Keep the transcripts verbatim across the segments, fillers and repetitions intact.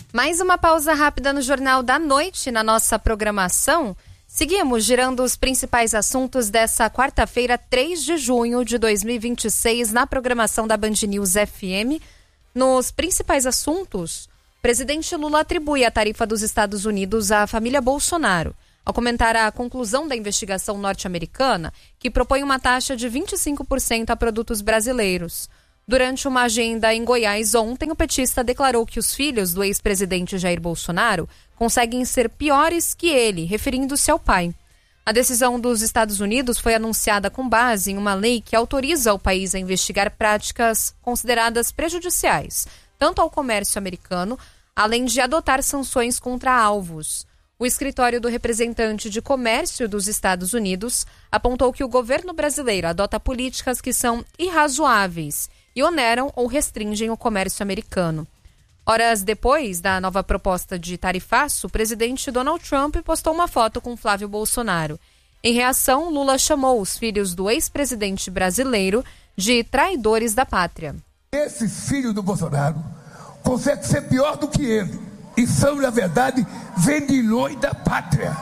Mais uma pausa rápida no Jornal da Noite, na nossa programação. Seguimos girando os principais assuntos dessa quarta-feira, três de junho de dois mil e vinte e seis, na programação da Band News F M. Nos principais assuntos, o presidente Lula atribui a tarifa dos Estados Unidos à família Bolsonaro, ao comentar a conclusão da investigação norte-americana, que propõe uma taxa de vinte e cinco por cento a produtos brasileiros. Durante uma agenda em Goiás ontem, o petista declarou que os filhos do ex-presidente Jair Bolsonaro conseguem ser piores que ele, referindo-se ao pai. A decisão dos Estados Unidos foi anunciada com base em uma lei que autoriza o país a investigar práticas consideradas prejudiciais, tanto ao comércio americano, além de adotar sanções contra alvos. O escritório do representante de comércio dos Estados Unidos apontou que o governo brasileiro adota políticas que são irrazoáveis e oneram ou restringem o comércio americano. Horas depois da nova proposta de tarifaço, o presidente Donald Trump postou uma foto com Flávio Bolsonaro. Em reação, Lula chamou os filhos do ex-presidente brasileiro de traidores da pátria. Esses filhos do Bolsonaro conseguem ser pior do que ele e são, na verdade, vendilhões da pátria.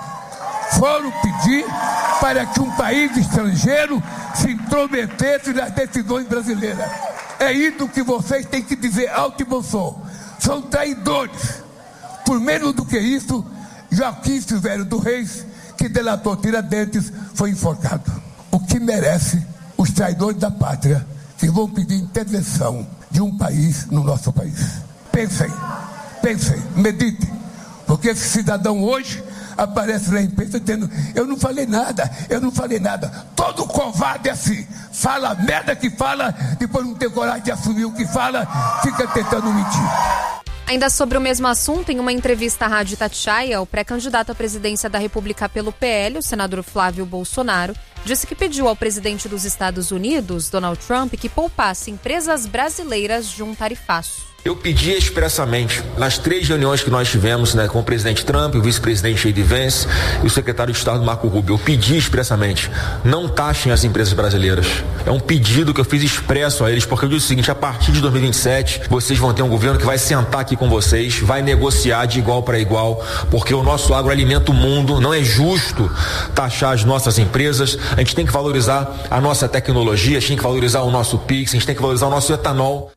Foram pedir para que um país estrangeiro se intrometesse nas decisões brasileiras. É isso que vocês têm que dizer alto e bom som. São traidores. Por menos do que isso, Joaquim Silvério do Reis, que delatou Tiradentes, foi enforcado. O que merece os traidores da pátria que vão pedir intervenção de um país no nosso país. Pensem, pensem, meditem. Porque esse cidadão hoje aparece na imprensa dizendo: eu não falei nada, eu não falei nada. Todo covarde é assim, fala a merda que fala, depois não tem coragem de assumir o que fala, fica tentando mentir. Ainda sobre o mesmo assunto, em uma entrevista à Rádio Itatiaia, o pré-candidato à presidência da República pelo P L, o senador Flávio Bolsonaro, disse que pediu ao presidente dos Estados Unidos, Donald Trump, que poupasse empresas brasileiras de um tarifaço. Eu pedi expressamente, nas três reuniões que nós tivemos, né, com o presidente Trump, o vice-presidente J D Vance e o secretário de Estado Marco Rubio, eu pedi expressamente, não taxem as empresas brasileiras. É um pedido que eu fiz expresso a eles, porque eu disse o seguinte: a partir de dois mil e vinte e sete, vocês vão ter um governo que vai sentar aqui com vocês, vai negociar de igual para igual, porque o nosso agro alimenta o mundo, não é justo taxar as nossas empresas, a gente tem que valorizar a nossa tecnologia, a gente tem que valorizar o nosso Pix, a gente tem que valorizar o nosso etanol.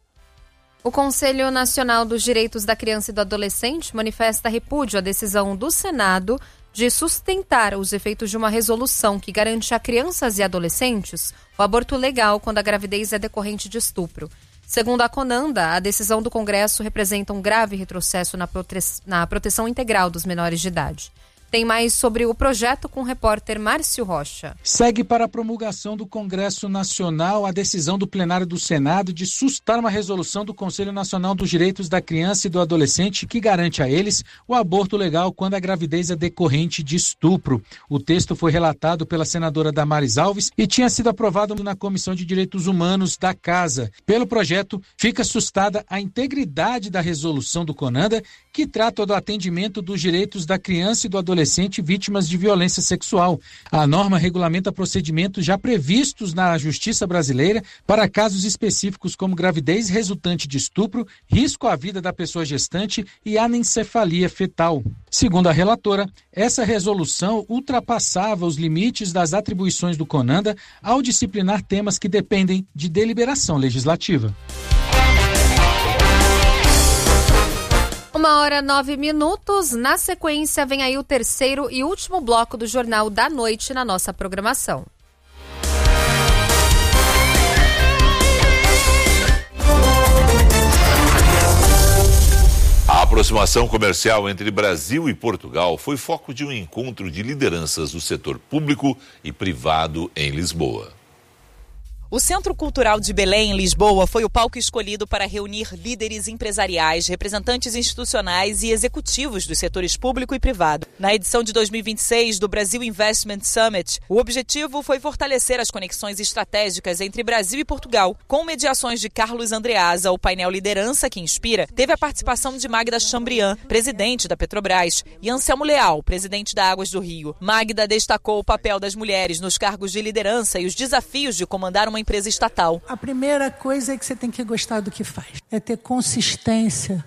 O Conselho Nacional dos Direitos da Criança e do Adolescente manifesta repúdio à decisão do Senado de sustentar os efeitos de uma resolução que garante a crianças e adolescentes o aborto legal quando a gravidez é decorrente de estupro. Segundo a Conanda, a decisão do Congresso representa um grave retrocesso na, prote... na proteção integral dos menores de idade. Tem mais sobre o projeto com o repórter Márcio Rocha. Segue para a promulgação do Congresso Nacional a decisão do plenário do Senado de sustar uma resolução do Conselho Nacional dos Direitos da Criança e do Adolescente que garante a eles o aborto legal quando a gravidez é decorrente de estupro. O texto foi relatado pela senadora Damares Alves e tinha sido aprovado na Comissão de Direitos Humanos da Casa. Pelo projeto, fica sustada a integridade da resolução do Conanda, que trata do atendimento dos direitos da criança e do adolescente vítimas de violência sexual. A norma regulamenta procedimentos já previstos na Justiça brasileira para casos específicos como gravidez resultante de estupro, risco à vida da pessoa gestante e anencefalia fetal. Segundo a relatora, essa resolução ultrapassava os limites das atribuições do Conanda ao disciplinar temas que dependem de deliberação legislativa. Uma hora, nove minutos. Na sequência, vem aí o terceiro e último bloco do Jornal da Noite na nossa programação. A aproximação comercial entre Brasil e Portugal foi foco de um encontro de lideranças do setor público e privado em Lisboa. O Centro Cultural de Belém, em Lisboa, foi o palco escolhido para reunir líderes empresariais, representantes institucionais e executivos dos setores público e privado. Na edição de dois mil e vinte e seis do Brasil Investment Summit, o objetivo foi fortalecer as conexões estratégicas entre Brasil e Portugal. Com mediações de Carlos Andreasa, o painel Liderança que Inspira teve a participação de Magda Chambriand, presidente da Petrobras, e Anselmo Leal, presidente da Águas do Rio. Magda destacou o papel das mulheres nos cargos de liderança e os desafios de comandar uma empresa estatal. A primeira coisa é que você tem que gostar do que faz. É ter consistência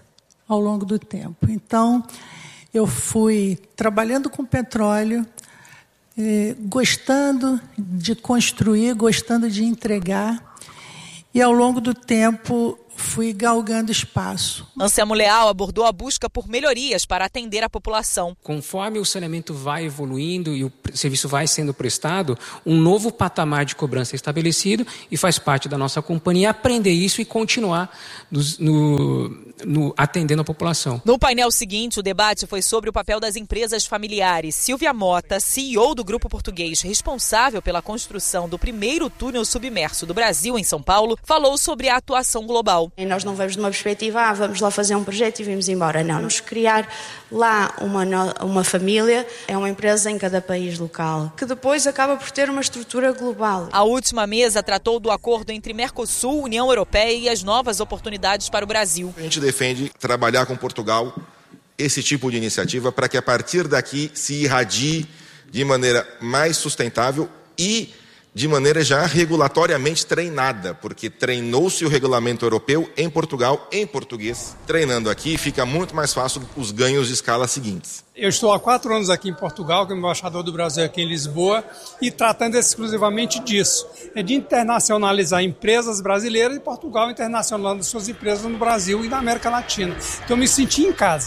ao longo do tempo. Então, eu fui trabalhando com petróleo, eh, gostando de construir, gostando de entregar, e ao longo do tempo fui galgando espaço. Anselmo Leal abordou a busca por melhorias para atender a população. Conforme o saneamento vai evoluindo e o serviço vai sendo prestado, um novo patamar de cobrança é estabelecido e faz parte da nossa companhia aprender isso e continuar no, no, no, atendendo a população. No painel seguinte, o debate foi sobre o papel das empresas familiares. Silvia Mota, C E O do Grupo Português, responsável pela construção do primeiro túnel submerso do Brasil, em São Paulo, falou sobre a atuação global. E nós não vamos de uma perspectiva, ah, vamos lá fazer um projeto e vamos embora. Não, vamos criar lá uma, uma família, é uma empresa em cada país local, que depois acaba por ter uma estrutura global. A última mesa tratou do acordo entre Mercosul, União Europeia e as novas oportunidades para o Brasil. A gente defende trabalhar com Portugal esse tipo de iniciativa para que a partir daqui se irradie de maneira mais sustentável e de maneira já regulatoriamente treinada, porque treinou-se o regulamento europeu em Portugal, em português. Treinando aqui, fica muito mais fácil os ganhos de escala seguintes. Eu estou há quatro anos aqui em Portugal, como embaixador do Brasil aqui em Lisboa, e tratando exclusivamente disso, é de internacionalizar empresas brasileiras e Portugal internacionalizando suas empresas no Brasil e na América Latina. Então eu me senti em casa.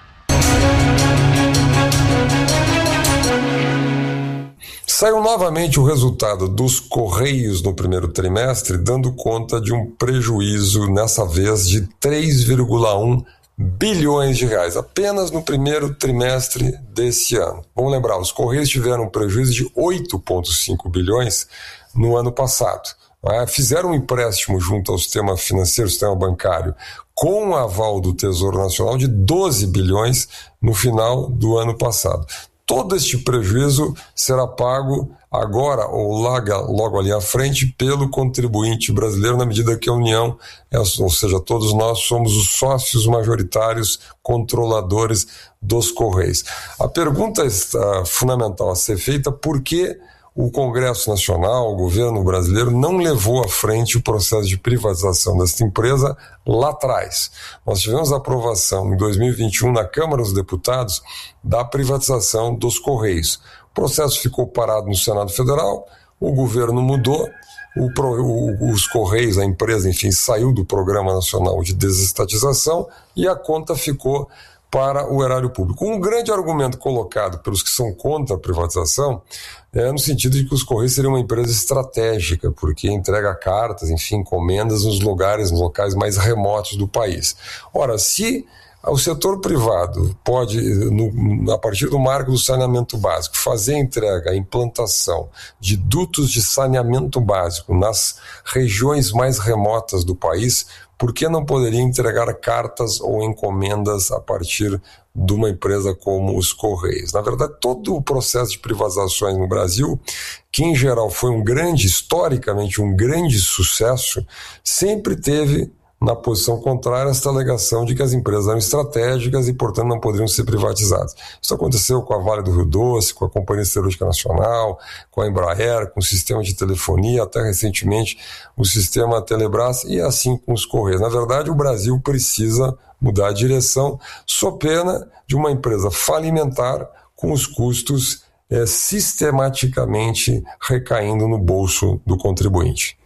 Saiu novamente o resultado dos Correios no primeiro trimestre, dando conta de um prejuízo, nessa vez, de três vírgula um bilhões de reais, apenas no primeiro trimestre desse ano. Vamos lembrar, os Correios tiveram um prejuízo de oito vírgula cinco bilhões no ano passado. Fizeram um empréstimo junto ao sistema financeiro, sistema bancário, com o aval do Tesouro Nacional de doze bilhões no final do ano passado. Todo este prejuízo será pago agora ou logo ali à frente pelo contribuinte brasileiro, na medida que a União, ou seja, todos nós somos os sócios majoritários controladores dos Correios. A pergunta fundamental a ser feita: por que o Congresso Nacional, o governo brasileiro, não levou à frente o processo de privatização desta empresa lá atrás? Nós tivemos a aprovação em dois mil e vinte e um na Câmara dos Deputados da privatização dos Correios. O processo ficou parado no Senado Federal, o governo mudou, o, o, os Correios, a empresa, enfim, saiu do Programa Nacional de Desestatização e a conta ficou para o erário público. Um grande argumento colocado pelos que são contra a privatização é no sentido de que os Correios seriam uma empresa estratégica, porque entrega cartas, enfim, encomendas nos lugares, nos locais mais remotos do país. Ora, se o setor privado pode, no, a partir do marco do saneamento básico, fazer a entrega, a implantação de dutos de saneamento básico nas regiões mais remotas do país, por que não poderia entregar cartas ou encomendas a partir de uma empresa como os Correios? Na verdade, todo o processo de privatizações no Brasil, que em geral foi um grande, historicamente um grande sucesso, sempre teve na posição contrária esta alegação de que as empresas eram estratégicas e, portanto, não poderiam ser privatizadas. Isso aconteceu com a Vale do Rio Doce, com a Companhia Siderúrgica Nacional, com a Embraer, com o sistema de telefonia, até recentemente o sistema Telebrás, e assim com os Correios. Na verdade, o Brasil precisa mudar a direção, sob pena de uma empresa falimentar com os custos é, sistematicamente recaindo no bolso do contribuinte.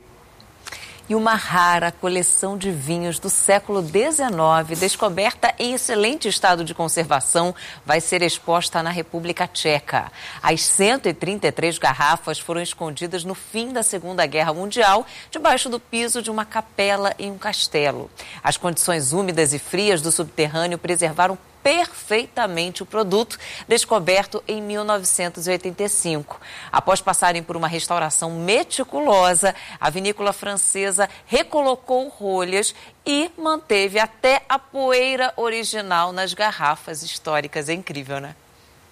E uma rara coleção de vinhos do século dezenove, descoberta em excelente estado de conservação, vai ser exposta na República Tcheca. As cento e trinta e três garrafas foram escondidas no fim da Segunda Guerra Mundial, debaixo do piso de uma capela em um castelo. As condições úmidas e frias do subterrâneo preservaram perfeitamente o produto, descoberto em mil novecentos e oitenta e cinco. Após passarem por uma restauração meticulosa, a vinícola francesa recolocou rolhas e manteve até a poeira original nas garrafas históricas. É incrível, né?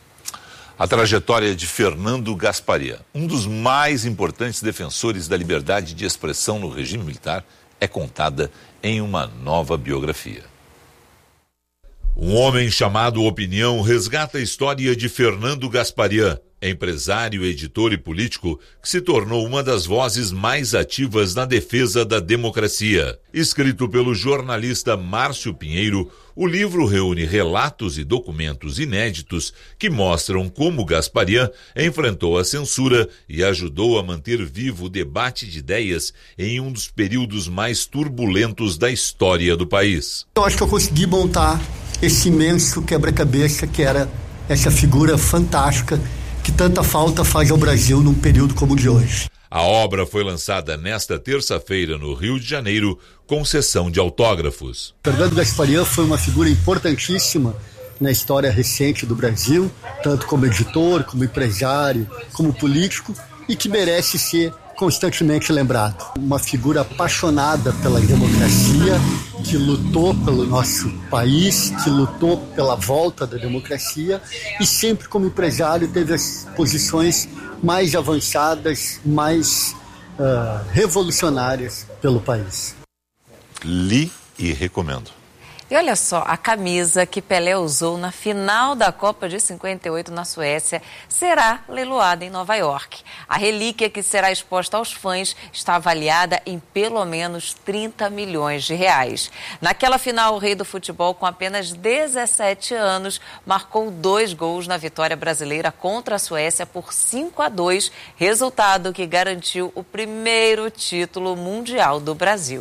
A trajetória de Fernando Gasparian, um dos mais importantes defensores da liberdade de expressão no regime militar, é contada em uma nova biografia. Um homem chamado Opinião resgata a história de Fernando Gasparian, Empresário, editor e político que se tornou uma das vozes mais ativas na defesa da democracia. Escrito pelo jornalista Márcio Pinheiro, o livro reúne relatos e documentos inéditos que mostram como Gasparian enfrentou a censura e ajudou a manter vivo o debate de ideias em um dos períodos mais turbulentos da história do país. Eu acho que eu consegui montar esse imenso quebra-cabeça que era essa figura fantástica que tanta falta faz ao Brasil num período como o de hoje. A obra foi lançada nesta terça-feira no Rio de Janeiro, com sessão de autógrafos. Fernando Gasparian foi uma figura importantíssima na história recente do Brasil, tanto como editor, como empresário, como político, e que merece ser constantemente lembrado. Uma figura apaixonada pela democracia, que lutou pelo nosso país, que lutou pela volta da democracia e sempre como empresário teve as posições mais avançadas, mais uh, revolucionárias pelo país. Li e recomendo. E olha só, a camisa que Pelé usou na final da Copa de cinquenta e oito na Suécia será leiloada em Nova York. A relíquia que será exposta aos fãs está avaliada em pelo menos trinta milhões de reais. Naquela final, o rei do futebol, com apenas dezessete anos, marcou dois gols na vitória brasileira contra a Suécia por cinco a dois, resultado que garantiu o primeiro título mundial do Brasil.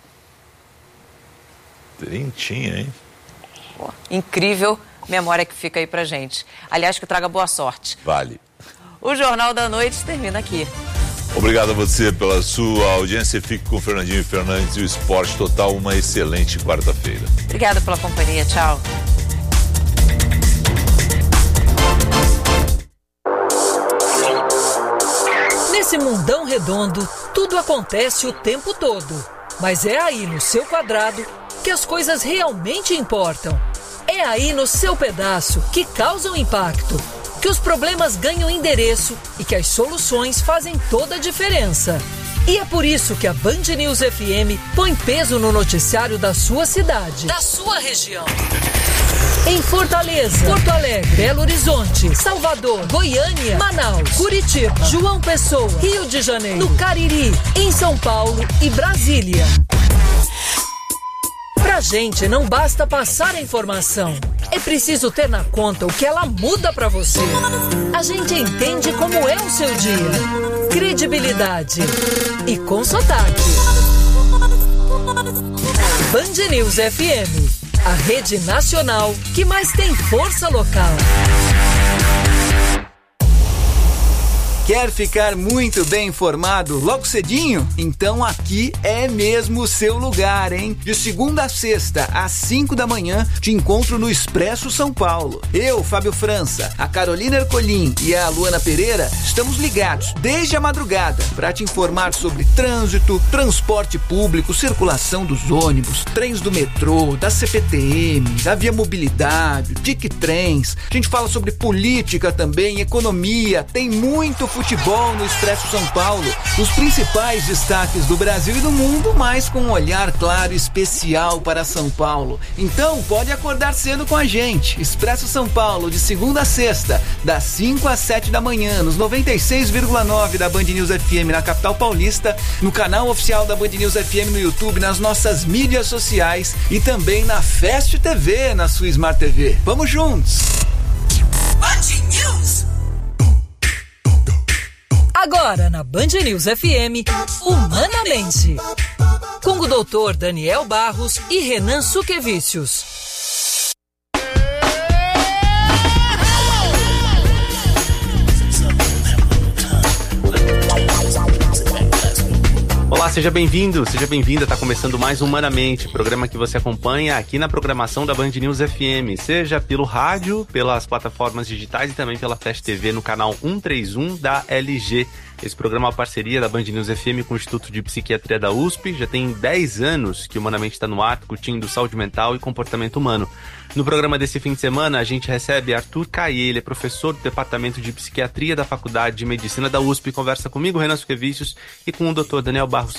Trintinha, hein? Pô, incrível memória que fica aí pra gente. Aliás, que traga boa sorte. Vale. O Jornal da Noite termina aqui. Obrigado a você pela sua audiência. Fique com o Fernandinho Fernandes e o Esporte Total. Uma excelente quarta-feira. Obrigada pela companhia. Tchau. Nesse mundão redondo, tudo acontece o tempo todo. Mas é aí no seu quadrado que as coisas realmente importam. É aí no seu pedaço que causam impacto, que os problemas ganham endereço e que as soluções fazem toda a diferença. E é por isso que a Band News F M põe peso no noticiário da sua cidade, da sua região. Em Fortaleza, Porto Alegre, Belo Horizonte, Salvador, Goiânia, Manaus, Curitiba, João Pessoa, Rio de Janeiro, no Cariri, em São Paulo e Brasília. Pra gente não basta passar a informação, é preciso ter na conta o que ela muda pra você. A gente entende como é o seu dia. Credibilidade e com sotaque. Band News F M, a rede nacional que mais tem força local. Quer ficar muito bem informado logo cedinho? Então aqui é mesmo o seu lugar, hein? De segunda a sexta, às cinco da manhã, te encontro no Expresso São Paulo. Eu, Fábio França, a Carolina Ercolim e a Luana Pereira estamos ligados desde a madrugada para te informar sobre trânsito, transporte público, circulação dos ônibus, trens do metrô, da C P T M, da Via Mobilidade, Tic Trens. A gente fala sobre política também, economia, tem muito futebol no Expresso São Paulo, os principais destaques do Brasil e do mundo, mas com um olhar claro e especial para São Paulo. Então pode acordar cedo com a gente. Expresso São Paulo, de segunda a sexta, das cinco às sete da manhã, nos noventa e seis vírgula nove da Band News F M na capital paulista, no canal oficial da Band News F M no YouTube, nas nossas mídias sociais e também na Fast T V, na sua Smart T V. Vamos juntos! Band News! Agora na Band News F M, Humanamente, com o doutor Daniel Barros e Renan Suquevicius. Olá, seja bem-vindo, seja bem-vinda. Está começando mais Humanamente, programa que você acompanha aqui na programação da Band News F M, seja pelo rádio, pelas plataformas digitais e também pela Flash T V no canal cento e trinta e um da L G. Esse programa é uma parceria da Band News F M com o Instituto de Psiquiatria da U S P. Já tem dez anos que o Humanamente está no ar, discutindo saúde mental e comportamento humano. No programa desse fim de semana, a gente recebe Arthur Caie, ele é professor do Departamento de Psiquiatria da Faculdade de Medicina da U S P. Conversa comigo, Renan Suquevicius, e com o doutor Daniel Barros.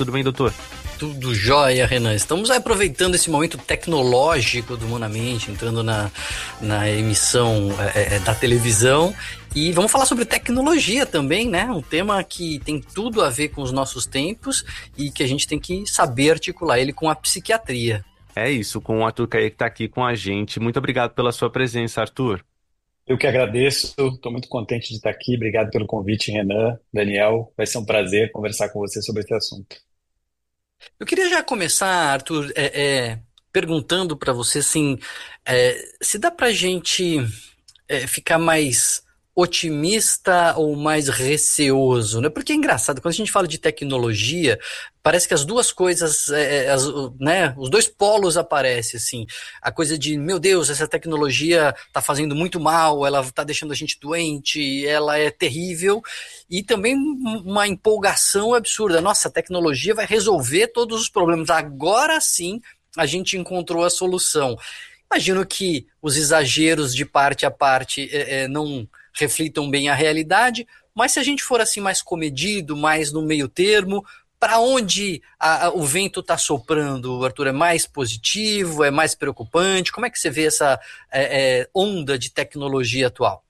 Tudo bem, doutor? Tudo jóia, Renan. Estamos aproveitando esse momento tecnológico do Humanamente, entrando na, na emissão é, é, da televisão. E vamos falar sobre tecnologia também, né? Um tema que tem tudo a ver com os nossos tempos e que a gente tem que saber articular ele com a psiquiatria. É isso, com o Arthur Caê que está aqui com a gente. Muito obrigado pela sua presença, Arthur. Eu que agradeço, estou muito contente de estar aqui. Obrigado pelo convite, Renan, Daniel. Vai ser um prazer conversar com você sobre esse assunto. Eu queria já começar, Arthur, é, é, perguntando para você assim, é, se dá para a gente é, ficar mais otimista ou mais receoso, né? Porque é engraçado, quando a gente fala de tecnologia, parece que as duas coisas, é, as, né, os dois polos aparecem, assim, a coisa de, meu Deus, essa tecnologia está fazendo muito mal, ela está deixando a gente doente, ela é terrível, e também uma empolgação absurda, nossa, a tecnologia vai resolver todos os problemas, agora sim a gente encontrou a solução. Imagino que os exageros de parte a parte é, é, não reflitam bem a realidade, mas se a gente for assim mais comedido, mais no meio termo, para onde a, a, o vento está soprando, Arthur? É mais positivo, é mais preocupante? Como é que você vê essa é, é, onda de tecnologia atual?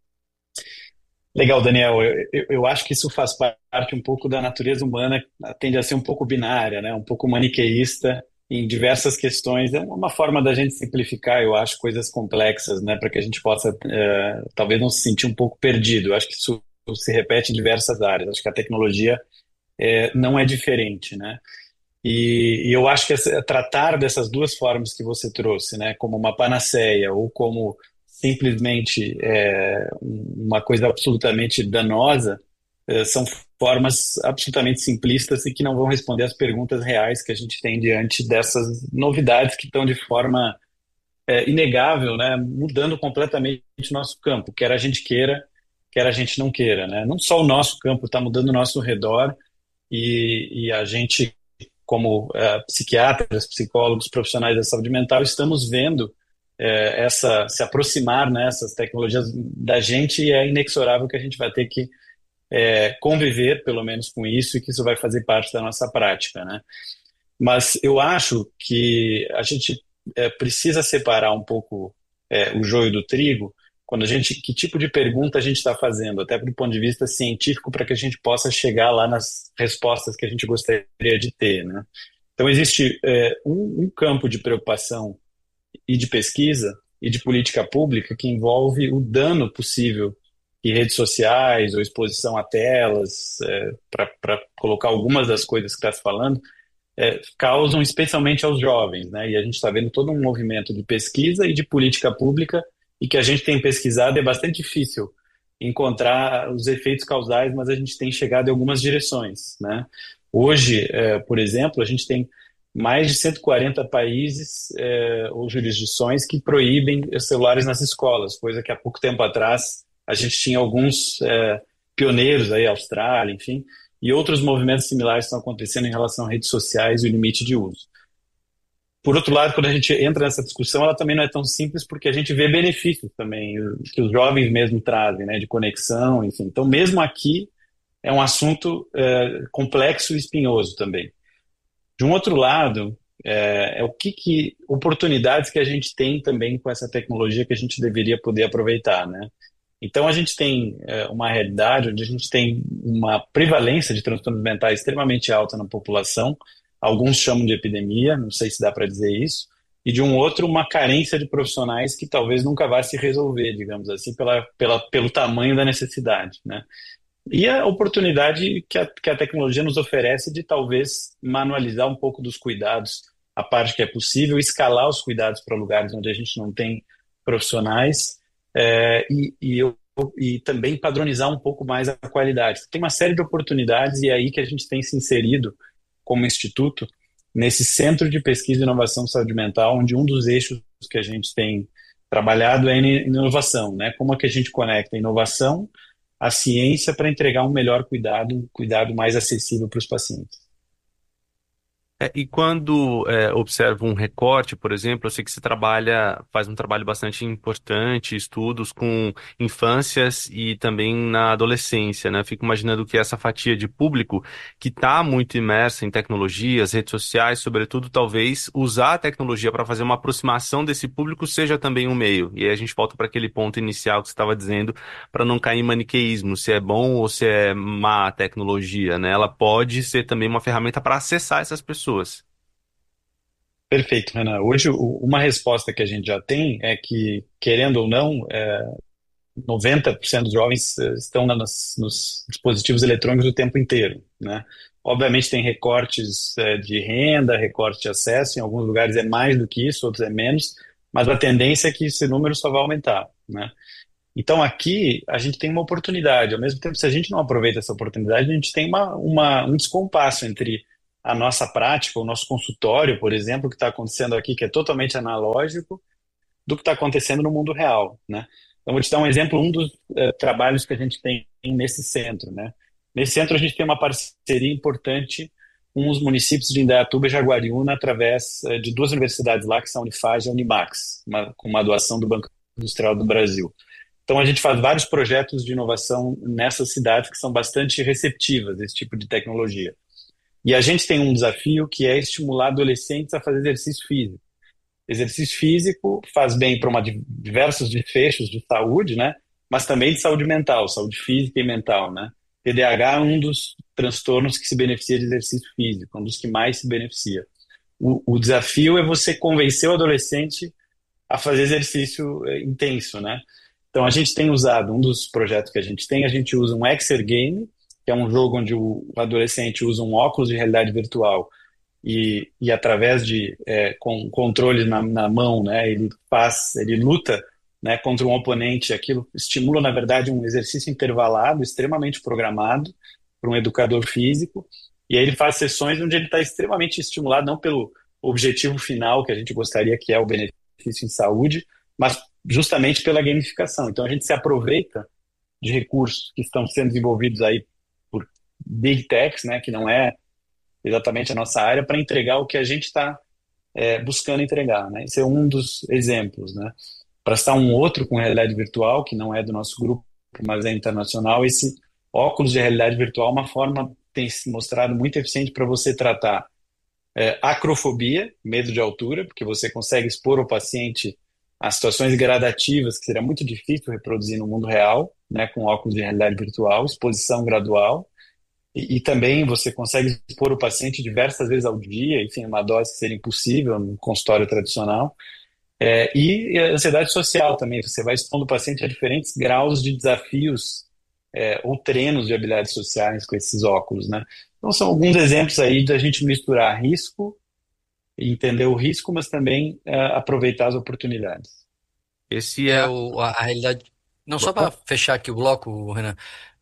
Legal, Daniel. Eu, eu, eu acho que isso faz parte um pouco da natureza humana, tende a ser um pouco binária, né? Um pouco maniqueísta em diversas questões. É uma forma da gente simplificar, eu acho, coisas complexas, né, para que a gente possa, é, talvez não se sentir um pouco perdido. Eu acho que isso se repete em diversas áreas. Acho que a tecnologia é, não é diferente, né? E, e eu acho que essa, tratar dessas duas formas que você trouxe, né, como uma panaceia ou como simplesmente é, uma coisa absolutamente danosa, é, são formas absolutamente simplistas e que não vão responder às perguntas reais que a gente tem diante dessas novidades que estão de forma é, inegável, né, mudando completamente o nosso campo, quer a gente queira, quer a gente não queira, né? Não só o nosso campo está mudando o nosso redor e, e a gente, como é, psiquiatras, psicólogos, profissionais da saúde mental, estamos vendo é, essa, se aproximar, né, essas tecnologias da gente, e é inexorável que a gente vai ter que É, conviver, pelo menos, com isso, e que isso vai fazer parte da nossa prática, né? Mas eu acho que a gente é, precisa separar um pouco é, o joio do trigo, quando a gente, que tipo de pergunta a gente está fazendo, até do ponto de vista científico, para que a gente possa chegar lá nas respostas que a gente gostaria de ter, né? Então existe é, um, um campo de preocupação e de pesquisa e de política pública que envolve o dano possível que redes sociais ou exposição a telas, é, para colocar algumas das coisas que está se falando, é, causam especialmente aos jovens, né? E a gente está vendo todo um movimento de pesquisa e de política pública, e que a gente tem pesquisado, é bastante difícil encontrar os efeitos causais, mas a gente tem chegado em algumas direções, né? Hoje, é, por exemplo, a gente tem mais de cento e quarenta países é, ou jurisdições que proíbem celulares nas escolas, coisa que há pouco tempo atrás a gente tinha alguns é, pioneiros aí, Austrália, enfim, e outros movimentos similares estão acontecendo em relação a redes sociais e o limite de uso. Por outro lado, quando a gente entra nessa discussão, ela também não é tão simples, porque a gente vê benefícios também, que os jovens mesmo trazem, né, de conexão, enfim. Então, mesmo aqui, é um assunto é, complexo e espinhoso também. De um outro lado, é, é o que, que oportunidades que a gente tem também com essa tecnologia que a gente deveria poder aproveitar, né? Então, a gente tem é, uma realidade onde a gente tem uma prevalência de transtornos mentais extremamente alta na população, alguns chamam de epidemia, não sei se dá para dizer isso, e de um outro, uma carência de profissionais que talvez nunca vá se resolver, digamos assim, pela, pela, pelo tamanho da necessidade, né? E a oportunidade que a, que a tecnologia nos oferece de talvez manualizar um pouco dos cuidados, a parte que é possível, escalar os cuidados para lugares onde a gente não tem profissionais, É, e, e, eu, e também padronizar um pouco mais a qualidade. Tem uma série de oportunidades, e é aí que a gente tem se inserido como instituto nesse centro de pesquisa e inovação de saúde mental, onde um dos eixos que a gente tem trabalhado é inovação, né? Como é que a gente conecta a inovação à ciência para entregar um melhor cuidado, um cuidado mais acessível para os pacientes. É, e quando é, observo um recorte, por exemplo, eu sei que você trabalha, faz um trabalho bastante importante, estudos com infâncias e também na adolescência, né? Fico imaginando que essa fatia de público que está muito imersa em tecnologias, redes sociais, sobretudo, talvez usar a tecnologia para fazer uma aproximação desse público seja também um meio. E aí a gente volta para aquele ponto inicial que você estava dizendo, para não cair em maniqueísmo, se é bom ou se é má a tecnologia, né? Ela pode ser também uma ferramenta para acessar essas pessoas. Perfeito, Renan. Hoje, uma resposta que a gente já tem é que, querendo ou não, é, noventa por cento dos jovens estão nas, nos dispositivos eletrônicos o tempo inteiro, né? Obviamente tem recortes é, de renda, recorte de acesso, em alguns lugares é mais do que isso, outros é menos, mas a tendência é que esse número só vai aumentar, né? Então aqui a gente tem uma oportunidade, ao mesmo tempo, se a gente não aproveita essa oportunidade, a gente tem uma, uma, um descompasso entre a nossa prática, o nosso consultório, por exemplo, que está acontecendo aqui, que é totalmente analógico, do que está acontecendo no mundo real, né? Então, vou te dar um exemplo, um dos uh, trabalhos que a gente tem nesse centro, né? Nesse centro, a gente tem uma parceria importante com os municípios de Indaiatuba e Jaguariúna, através uh, de duas universidades lá, que são a Unifage e a Unimax, uma, com uma doação do Banco Industrial do Brasil. Então, a gente faz vários projetos de inovação nessas cidades que são bastante receptivas a esse tipo de tecnologia. E a gente tem um desafio que é estimular adolescentes a fazer exercício físico. Exercício físico faz bem para uma, diversos desfechos de saúde, né? Mas também de saúde mental, saúde física e mental, né? T D A H é um dos transtornos que se beneficia de exercício físico, um dos que mais se beneficia. O, o desafio é você convencer o adolescente a fazer exercício intenso, né? Então a gente tem usado, um dos projetos que a gente tem, a gente usa um Exergame, que é um jogo onde o adolescente usa um óculos de realidade virtual e, e através de é, com controle na, na mão, né, ele faz, ele luta, né, contra um oponente. Aquilo estimula, na verdade, um exercício intervalado, extremamente programado por um educador físico, e aí ele faz sessões onde ele está extremamente estimulado, não pelo objetivo final que a gente gostaria, que é o benefício em saúde, mas justamente pela gamificação. Então a gente se aproveita de recursos que estão sendo desenvolvidos aí por Big Techs, né, que não é exatamente a nossa área, para entregar o que a gente está é, buscando entregar, né? Esse é um dos exemplos, né? Para citar um outro com realidade virtual, que não é do nosso grupo, mas é internacional, esse óculos de realidade virtual é uma forma, tem se mostrado muito eficiente para você tratar é, acrofobia, medo de altura, porque você consegue expor o paciente a situações gradativas que seria muito difícil reproduzir no mundo real, né, com óculos de realidade virtual, exposição gradual, e, e também você consegue expor o paciente diversas vezes ao dia, enfim, uma dose que seria impossível no consultório tradicional, é, e a ansiedade social também, você vai expondo o paciente a diferentes graus de desafios é, ou treinos de habilidades sociais com esses óculos, né? Então são alguns exemplos aí da gente misturar risco, entender o risco, mas também é, aproveitar as oportunidades. Esse é, é o, a, a realidade. Não, só para fechar aqui o bloco, Renan,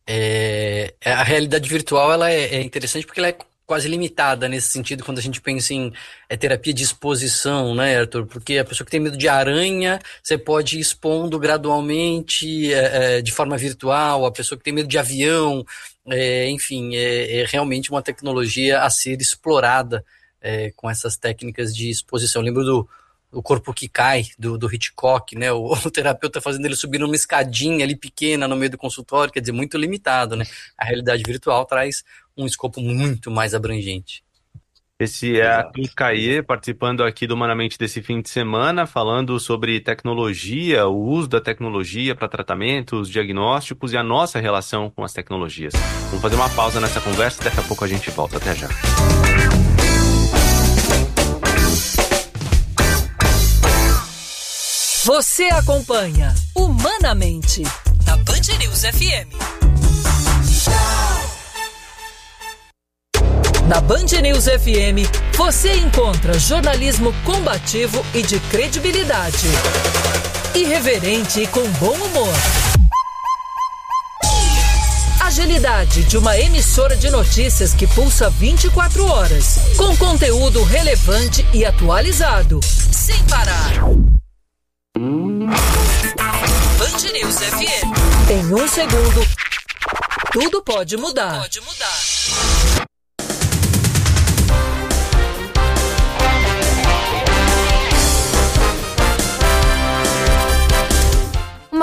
é, a realidade virtual ela é, é interessante porque ela é quase limitada nesse sentido quando a gente pensa em é, terapia de exposição, né, Arthur? Porque a pessoa que tem medo de aranha, você pode ir expondo gradualmente é, é, de forma virtual, a pessoa que tem medo de avião, é, enfim, é, é realmente uma tecnologia a ser explorada é, com essas técnicas de exposição. Eu lembro do O Corpo que Cai, do, do Hitchcock, né? O, o terapeuta fazendo ele subir numa escadinha ali pequena no meio do consultório, quer dizer, muito limitado, né? A realidade virtual traz um escopo muito mais abrangente. Esse é Arthur Caê, participando aqui do Humanamente desse fim de semana, falando sobre tecnologia, o uso da tecnologia para tratamentos, diagnósticos e a nossa relação com as tecnologias. Vamos fazer uma pausa nessa conversa e daqui a pouco a gente volta. Até já. Você acompanha Humanamente na Band News F M. Na Band News F M, você encontra jornalismo combativo e de credibilidade. Irreverente e com bom humor. Agilidade de uma emissora de notícias que pulsa vinte e quatro horas, com conteúdo relevante e atualizado, sem parar. Band News F M. Em um segundo, tudo pode mudar. Pode mudar.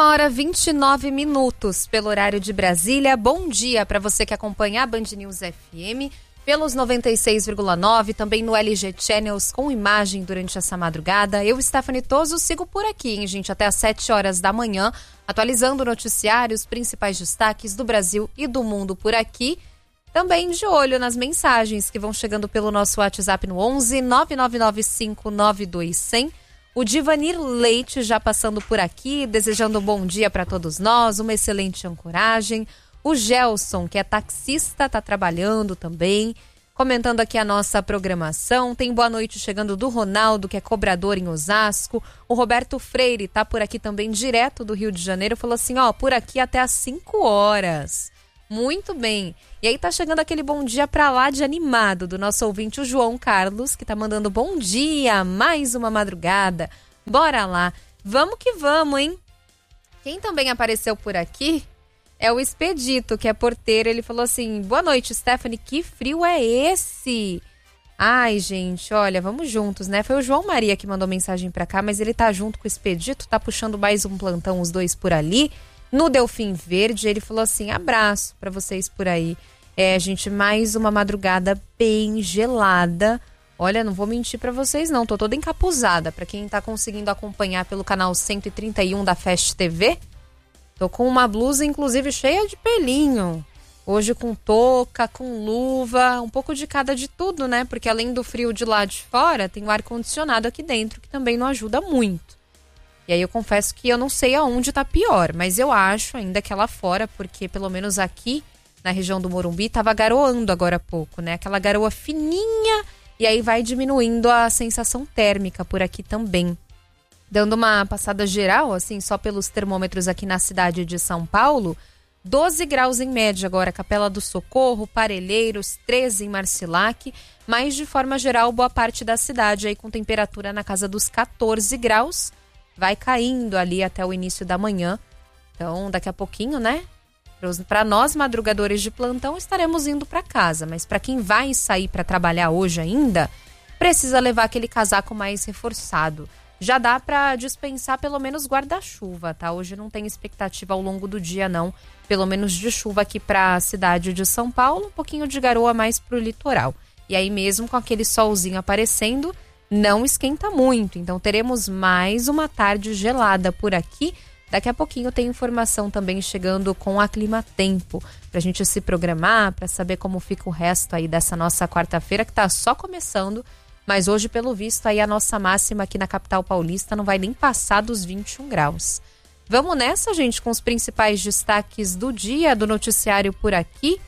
Uma hora e vinte e nove minutos pelo horário de Brasília. Bom dia para você que acompanha a Band News F M pelos noventa e seis vírgula nove, também no L G Channels com imagem durante essa madrugada. Eu, Stephanie Toso, sigo por aqui, hein, gente, até às sete horas da manhã, atualizando o noticiário, os principais destaques do Brasil e do mundo por aqui. Também de olho nas mensagens que vão chegando pelo nosso WhatsApp no onze nove nove nove cinco nove dois zero zero. O Divanir Leite já passando por aqui, desejando um bom dia para todos nós, uma excelente ancoragem. O Gelson, que é taxista, está trabalhando também, comentando aqui a nossa programação. Tem boa noite chegando do Ronaldo, que é cobrador em Osasco. O Roberto Freire está por aqui também, direto do Rio de Janeiro, falou assim, ó, por aqui até às cinco horas. Muito bem. E aí tá chegando aquele bom dia pra lá de animado do nosso ouvinte, o João Carlos, que tá mandando bom dia, mais uma madrugada. Bora lá. Vamos que vamos, hein? Quem também apareceu por aqui é o Expedito, que é porteiro. Ele falou assim, boa noite, Stephanie, que frio é esse? Ai, gente, olha, vamos juntos, né? Foi o João Maria que mandou mensagem pra cá, mas ele tá junto com o Expedito, tá puxando mais um plantão, os dois por ali. No Delfim Verde, ele falou assim, abraço pra vocês por aí. É, gente, mais uma madrugada bem gelada. Olha, não vou mentir pra vocês não, tô toda encapuzada. Pra quem tá conseguindo acompanhar pelo canal cento e trinta e um da Fast T V, tô com uma blusa, inclusive, cheia de pelinho. Hoje com touca, com luva, um pouco de cada de tudo, né? Porque além do frio de lá de fora, tem o ar-condicionado aqui dentro, que também não ajuda muito. E aí eu confesso que eu não sei aonde tá pior, mas eu acho ainda que é lá fora, porque pelo menos aqui na região do Morumbi tava garoando agora há pouco, né? Aquela garoa fininha e aí vai diminuindo a sensação térmica por aqui também. Dando uma passada geral, assim, só pelos termômetros aqui na cidade de São Paulo, doze graus em média agora, Capela do Socorro, Parelheiros, treze em Marcilac, mas de forma geral boa parte da cidade aí com temperatura na casa dos catorze graus. Vai caindo ali até o início da manhã. Então, daqui a pouquinho, né? Para nós, madrugadores de plantão, estaremos indo para casa. Mas para quem vai sair para trabalhar hoje ainda, precisa levar aquele casaco mais reforçado. Já dá para dispensar pelo menos guarda-chuva, tá? Hoje não tem expectativa ao longo do dia, não. Pelo menos de chuva aqui para a cidade de São Paulo, um pouquinho de garoa mais pro litoral. E aí mesmo com aquele solzinho aparecendo, não esquenta muito, então teremos mais uma tarde gelada por aqui. Daqui a pouquinho tem informação também chegando com a Climatempo, pra gente se programar, para saber como fica o resto aí dessa nossa quarta-feira, que tá só começando, mas hoje, pelo visto, aí a nossa máxima aqui na capital paulista não vai nem passar dos vinte e um graus. Vamos nessa, gente, com os principais destaques do dia do noticiário por aqui.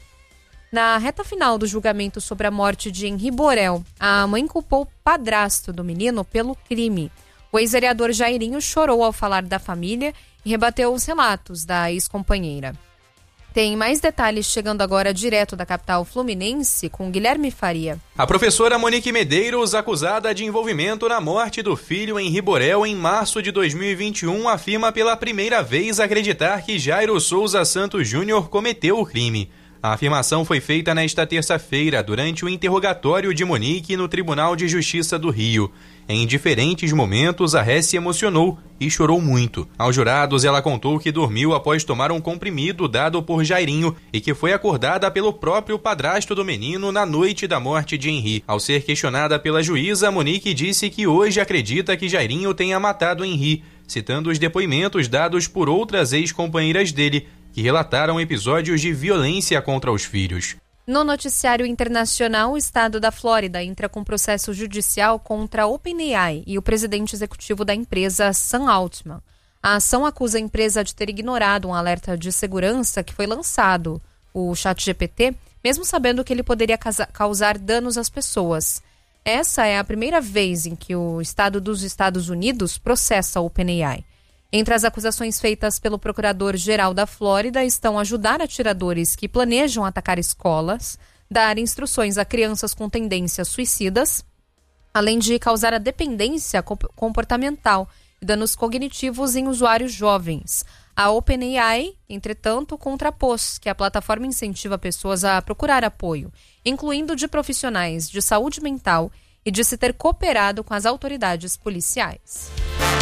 Na reta final do julgamento sobre a morte de Henri Borel, a mãe culpou o padrasto do menino pelo crime. O ex-vereador Jairinho chorou ao falar da família e rebateu os relatos da ex-companheira. Tem mais detalhes chegando agora direto da capital fluminense com Guilherme Faria. A professora Monique Medeiros, acusada de envolvimento na morte do filho Henri Borel em março de dois mil e vinte e um, afirma pela primeira vez acreditar que Jairo Souza Santos Júnior cometeu o crime. A afirmação foi feita nesta terça-feira, durante o interrogatório de Monique no Tribunal de Justiça do Rio. Em diferentes momentos, a ré se emocionou e chorou muito. Aos jurados, ela contou que dormiu após tomar um comprimido dado por Jairinho e que foi acordada pelo próprio padrasto do menino na noite da morte de Henri. Ao ser questionada pela juíza, Monique disse que hoje acredita que Jairinho tenha matado Henri, citando os depoimentos dados por outras ex-companheiras dele, que relataram episódios de violência contra os filhos. No noticiário internacional, o estado da Flórida entra com processo judicial contra a OpenAI e o presidente executivo da empresa, Sam Altman. A ação acusa a empresa de ter ignorado um alerta de segurança que foi lançado, o ChatGPT, mesmo sabendo que ele poderia causar danos às pessoas. Essa é a primeira vez em que o estado dos Estados Unidos processa a OpenAI. Entre as acusações feitas pelo procurador-geral da Flórida estão ajudar atiradores que planejam atacar escolas, dar instruções a crianças com tendências suicidas, além de causar a dependência comportamental e danos cognitivos em usuários jovens. A OpenAI, entretanto, contrapôs que a plataforma incentiva pessoas a procurar apoio, incluindo de profissionais de saúde mental e de se ter cooperado com as autoridades policiais.